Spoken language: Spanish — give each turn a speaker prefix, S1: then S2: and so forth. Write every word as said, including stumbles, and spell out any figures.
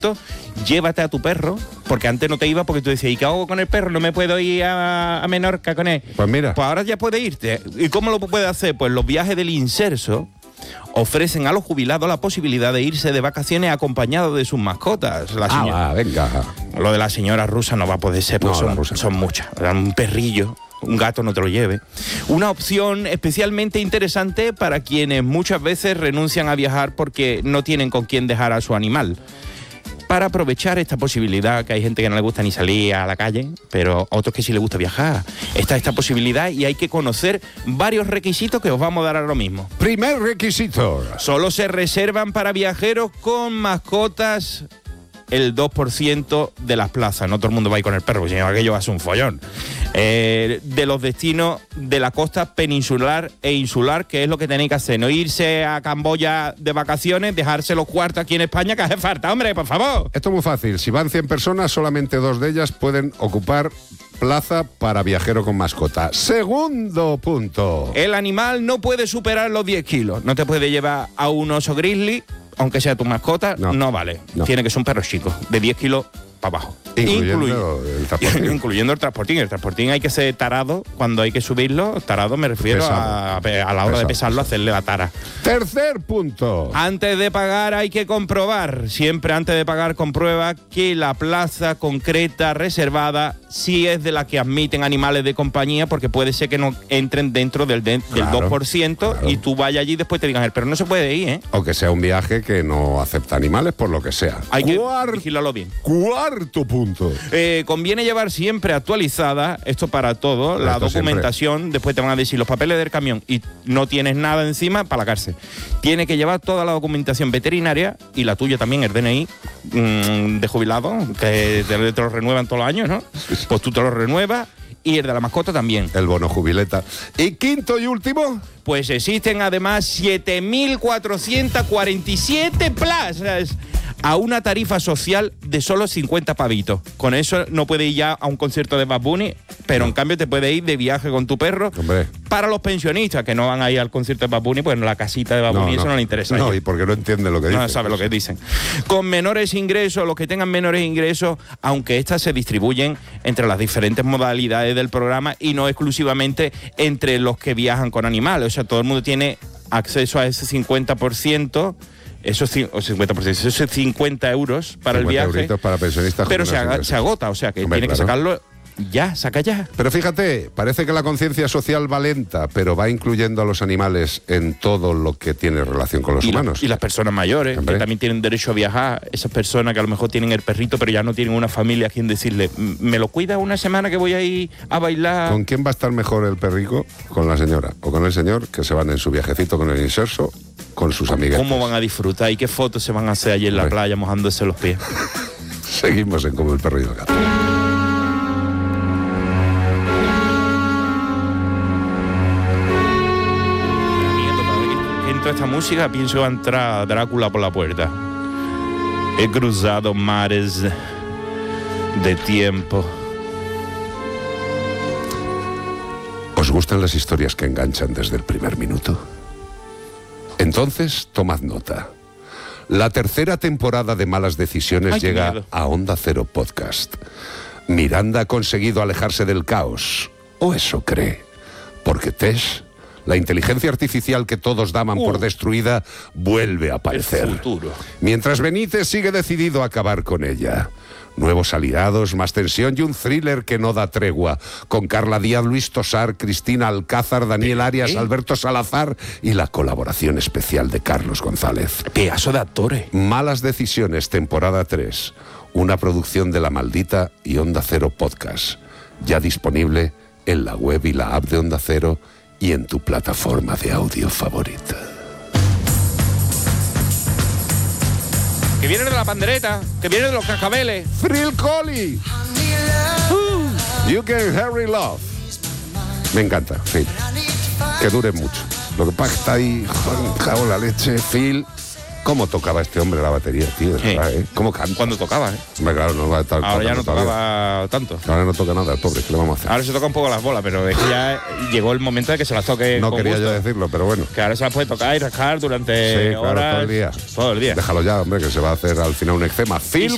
S1: llévate a tu perro, porque antes no te iba porque tú decías, ¿y qué hago con el perro? No me puedo ir a, a Menorca con él.
S2: Pues mira.
S1: Pues ahora ya puedes irte. ¿Y cómo lo puedes hacer? Pues los viajes del Inserso ofrecen a los jubilados la posibilidad de irse de vacaciones acompañados de sus mascotas. La
S2: Ah,
S1: señora,
S2: va, venga.
S1: Lo de la señora rusa no va a poder ser, porque
S2: No, la
S1: son,
S2: rusa
S1: son
S2: no.
S1: muchas. Un perrillo, un gato no te lo lleve. Una opción especialmente interesante para quienes muchas veces renuncian a viajar porque no tienen con quién dejar a su animal. Para aprovechar esta posibilidad, que hay gente que no le gusta ni salir a la calle, pero otros que sí les gusta viajar, está esta posibilidad y hay que conocer varios requisitos que os vamos a dar ahora mismo.
S2: Primer requisito.
S1: Solo se reservan para viajeros con mascotas el dos por ciento de las plazas. No todo el mundo va a ir con el perro, porque si no aquello va a ser un follón. Eh, de los destinos de la costa peninsular e insular, que es lo que tenéis que hacer. No irse a Camboya de vacaciones, dejarse los cuartos aquí en España, que hace falta, hombre, por favor.
S2: Esto es muy fácil. Si van cien personas, solamente dos de ellas pueden ocupar plaza para viajero con mascota. Segundo punto.
S1: El animal no puede superar los diez kilos. No te puede llevar a un oso grizzly, aunque sea tu mascota, no,
S2: No.
S1: vale.
S2: No.
S1: Tiene que ser un perro chico, de diez kilos para abajo.
S2: Incluyendo
S1: Incluy-
S2: el transportín.
S1: Incluyendo el transportín. El transportín hay que ser tarado cuando hay que subirlo. Tarado me refiero a, a la hora
S2: Pesado,
S1: de pesarlo,
S2: pesado.
S1: hacerle la tara.
S2: Tercer punto.
S1: Antes de pagar hay que comprobar, siempre antes de pagar comprueba que la plaza concreta reservada sí es de la que admiten animales de compañía, porque puede ser que no entren dentro del, de- del
S2: Claro,
S1: dos por ciento
S2: claro.
S1: y tú vayas allí y después te digan, pero no se puede ir, ¿eh?
S2: O que sea un viaje que no acepta animales, por lo que sea.
S1: Hay que
S2: Cuar-
S1: vigilarlo bien.
S2: Cuarto punto.
S1: Eh, conviene llevar siempre actualizada, esto para todo, la
S2: Esto
S1: documentación. Después te van a decir los papeles del camión y no tienes nada encima, para la cárcel. Tiene que llevar toda la documentación veterinaria y la tuya también, el D N I mmm, de jubilado, que te, te lo renuevan todos los años, ¿no? Pues tú te lo renuevas y el de la mascota también.
S2: El bono jubileta. Y quinto y último.
S1: Pues existen además siete mil cuatrocientas cuarenta y siete plazas a una tarifa social de solo cincuenta pavitos. Con eso no puedes ir ya a un concierto de Bad Bunny, pero en cambio te puedes ir de viaje con tu perro.
S2: Hombre.
S1: Para los pensionistas que no van a ir al concierto de Bad Bunny, pues en la casita de Bad Bunny eso no le interesa. a
S2: No,
S1: ellos.
S2: y porque no entiende lo que dice.
S1: No sabe lo que dicen. Con menores ingresos, los que tengan menores ingresos, aunque estas se distribuyen entre las diferentes modalidades del programa y no exclusivamente entre los que viajan con animales. O sea, todo el mundo tiene acceso a ese cincuenta por ciento, esos ci- o cincuenta por ciento, esos cincuenta euros para el
S2: cincuenta
S1: viaje.
S2: euritos para pensionistas.
S1: Pero
S2: con
S1: se,
S2: menos
S1: aga-
S2: ingresos.
S1: se agota, o sea que
S2: Hombre,
S1: tiene que
S2: claro.
S1: sacarlo ya, saca ya.
S2: Pero fíjate, parece que la conciencia social va lenta, pero va incluyendo a los animales en todo lo que tiene relación con los
S1: Y, la-
S2: humanos.
S1: y las personas mayores,
S2: Hombre.
S1: que también tienen derecho a viajar, esas personas que a lo mejor tienen el perrito, pero ya no tienen una familia a quien decirle, "M- ¿me lo cuida una semana que voy a ir a bailar?
S2: ¿Con quién va a estar mejor el perrico? ¿Con la señora o con el señor que se van en su viajecito con el Inserso con sus amigas?
S1: ¿Cómo van a disfrutar y qué fotos se van a hacer allí en la
S2: Hombre.
S1: playa mojándose los pies?
S2: Seguimos en Como el perro y el gato.
S1: Entra esta música, pienso que va a entrar Drácula por la puerta. He cruzado mares de tiempo.
S2: ¿Os gustan las historias que enganchan desde el primer minuto? Entonces, tomad nota. La tercera temporada de Malas Decisiones
S1: Ay, qué
S2: llega
S1: miedo.
S2: a Onda Cero Podcast. Miranda ha conseguido alejarse del caos. ¿O eso cree? Porque Tess, la inteligencia artificial que todos daban
S1: Uh.
S2: por destruida, vuelve a aparecer.
S1: El futuro.
S2: Mientras Benítez sigue decidido a acabar con ella. Nuevos aliados, más tensión y un thriller que no da tregua. Con Carla Díaz, Luis Tosar, Cristina Alcázar, Daniel Arias,
S1: ¿Eh?
S2: Alberto Salazar y la colaboración especial de Carlos González.
S1: Pedazo de actores.
S2: Malas Decisiones, temporada tres. Una producción de La Maldita y Onda Cero Podcast. Ya disponible en la web y la app de Onda Cero y en tu plataforma de audio favorita.
S1: Que viene de la pandereta, que viene de los cascabeles.
S2: Thrill Collie. You Can Hurry Love. Me encanta, Phil. Que dure mucho. Lo que pasa es que está ahí, joder, cago en la leche, Phil. ¿Cómo tocaba este hombre la batería, tío? De
S1: Sí.
S2: verdad, ¿eh? ¿Cómo canta?
S1: Cuando tocaba, ¿eh?
S2: Hombre, claro, no va a estar
S1: Ahora ya no
S2: todavía.
S1: tocaba tanto.
S2: Ahora no toca nada, el pobre, ¿qué le vamos a hacer?
S1: Ahora se toca un poco las bolas, pero es que ya llegó el momento de que se las toque
S2: No
S1: con
S2: quería
S1: gusto.
S2: yo decirlo, pero bueno.
S1: Que ahora se las puede tocar y rascar durante
S2: Sí, claro,
S1: horas.
S2: todo el día.
S1: Todo el día.
S2: Déjalo ya, hombre, que se va a hacer al final un eczema. Phil